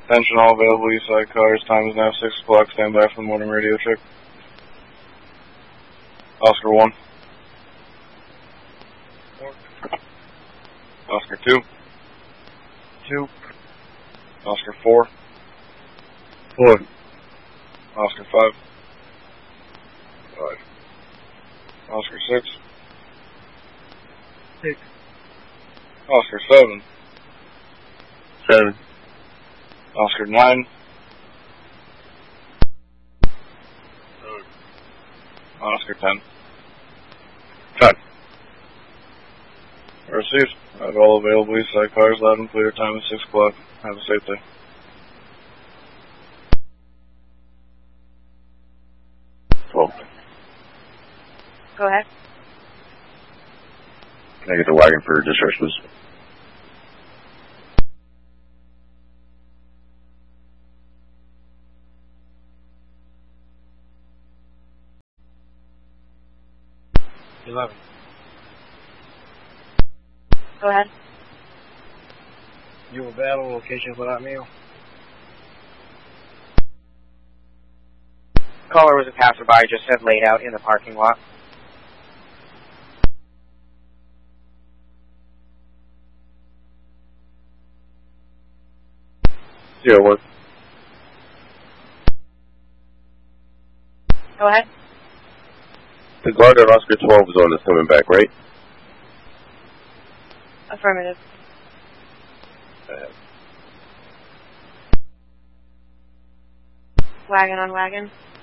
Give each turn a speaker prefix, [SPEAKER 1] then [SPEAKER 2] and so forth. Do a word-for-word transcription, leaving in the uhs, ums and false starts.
[SPEAKER 1] Attention all available east side cars. Time is now six o'clock. Stand by for the morning radio check. Oscar one. Oscar two.
[SPEAKER 2] Two.
[SPEAKER 1] Oscar four.
[SPEAKER 2] Four.
[SPEAKER 1] Oscar five.
[SPEAKER 2] Five.
[SPEAKER 1] Oscar six.
[SPEAKER 2] Six.
[SPEAKER 1] Oscar seven.
[SPEAKER 2] Seven.
[SPEAKER 1] Oscar nine.
[SPEAKER 2] Seven.
[SPEAKER 1] Oscar ten.
[SPEAKER 2] Ten.
[SPEAKER 1] Received. I have all available east side cars loud and clear. Time is six o'clock. Have a safe day.
[SPEAKER 2] Twelve.
[SPEAKER 3] Go ahead.
[SPEAKER 2] Can I get the wagon for discharge, please?
[SPEAKER 4] Eleven.
[SPEAKER 3] Go ahead.
[SPEAKER 4] You will battle location for that meal.
[SPEAKER 5] Caller was a passerby, just said laid out in the parking lot.
[SPEAKER 2] Zero one.
[SPEAKER 3] Go ahead.
[SPEAKER 2] The guard on Oscar twelve is on this coming back, right?
[SPEAKER 3] Affirmative.
[SPEAKER 2] Uh,
[SPEAKER 3] Wagon on wagon.